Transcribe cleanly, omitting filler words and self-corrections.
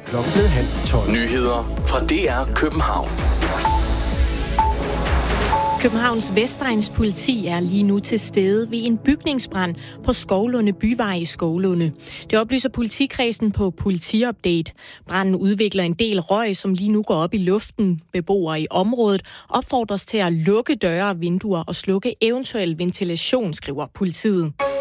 Klokken blev 11:30. Nyheder fra DR København. Københavns Vestegns politi er lige nu til stede ved en bygningsbrand på Skovlunde Byvej i Skovlunde. Det oplyser politikredsen på Politiupdate. Branden udvikler en del røg, som lige nu går op i luften. Beboere i området opfordres til at lukke døre og vinduer og slukke eventuel ventilation, skriver politiet.